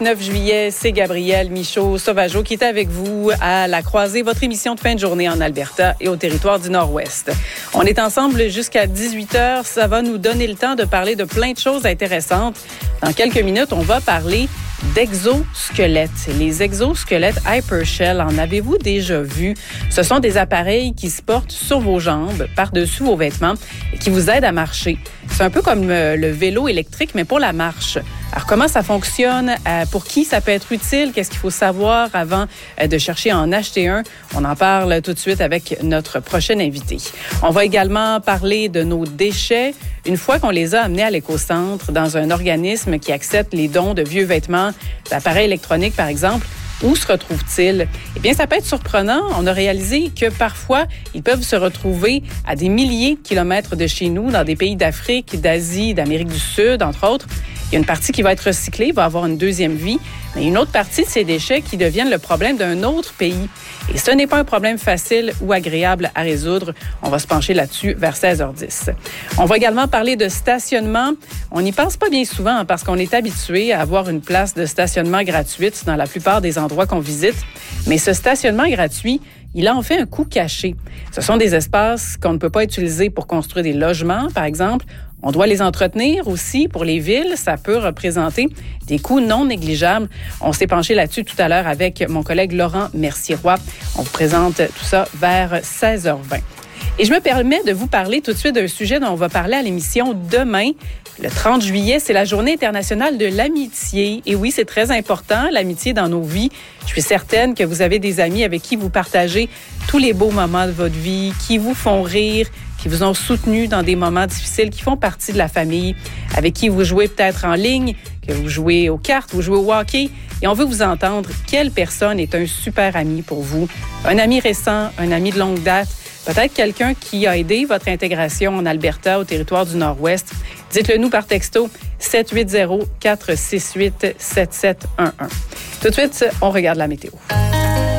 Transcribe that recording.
9 juillet, c'est Gabrielle Michaud-Sauvageau qui est avec vous à La Croisée, votre émission de fin de journée en Alberta et au territoire du Nord-Ouest. On est ensemble jusqu'à 18h. Ça va nous donner le temps de parler de plein de choses intéressantes. Dans quelques minutes, on va parler d'exosquelettes. Les exosquelettes Hypershell, en avez-vous déjà vu? Ce sont des appareils qui se portent sur vos jambes, par-dessus vos vêtements et qui vous aident à marcher. C'est un peu comme le vélo électrique, mais pour la marche. Alors, comment ça fonctionne? Pour qui ça peut être utile? Qu'est-ce qu'il faut savoir avant de chercher à en acheter un? On en parle tout de suite avec notre prochain invité. On va également parler de nos déchets. Une fois qu'on les a amenés à l'éco-centre, dans un organisme qui accepte les dons de vieux vêtements, d'appareils électroniques, par exemple, où se retrouvent-ils? Eh bien, ça peut être surprenant. On a réalisé que parfois, ils peuvent se retrouver à des milliers de kilomètres de chez nous, dans des pays d'Afrique, d'Asie, d'Amérique du Sud, entre autres. Il y a une partie qui va être recyclée, va avoir une deuxième vie, mais une autre partie de ces déchets qui deviennent le problème d'un autre pays. Et ce n'est pas un problème facile ou agréable à résoudre. On va se pencher là-dessus vers 16h10. On va également parler de stationnement. On n'y pense pas bien souvent parce qu'on est habitué à avoir une place de stationnement gratuite dans la plupart des endroits qu'on visite. Mais ce stationnement gratuit, il a en fait un coût caché. Ce sont des espaces qu'on ne peut pas utiliser pour construire des logements, par exemple. On doit les entretenir aussi pour les villes. Ça peut représenter des coûts non négligeables. On s'est penché là-dessus tout à l'heure avec mon collègue Laurent Mercier-Roy. On vous présente tout ça vers 16h20. Et je me permets de vous parler tout de suite d'un sujet dont on va parler à l'émission demain. Le 30 juillet, c'est la Journée internationale de l'amitié. Et oui, c'est très important, l'amitié dans nos vies. Je suis certaine que vous avez des amis avec qui vous partagez tous les beaux moments de votre vie, qui vous font rire, qui vous ont soutenu dans des moments difficiles, qui font partie de la famille, avec qui vous jouez peut-être en ligne, que vous jouez aux cartes, vous jouez au hockey. Et on veut vous entendre. Quelle personne est un super ami pour vous? Un ami récent, un ami de longue date? Peut-être quelqu'un qui a aidé votre intégration en Alberta, au territoire du Nord-Ouest. Dites-le nous par texto 780-468-7711. Tout de suite, on regarde la météo.